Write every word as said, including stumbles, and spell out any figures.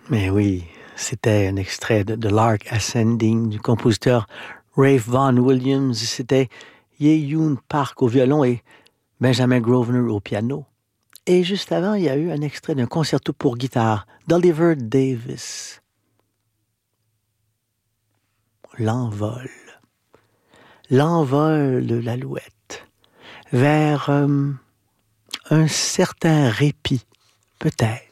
Mais oui, c'était un extrait de, de Lark Ascending du compositeur Ralph Vaughan Williams. C'était Ye-Yoon Park au violon et Benjamin Grosvenor au piano. Et juste avant, il y a eu un extrait d'un concerto pour guitare d'Oliver Davis. L'envol. L'envol de l'alouette vers euh, un certain répit, peut-être.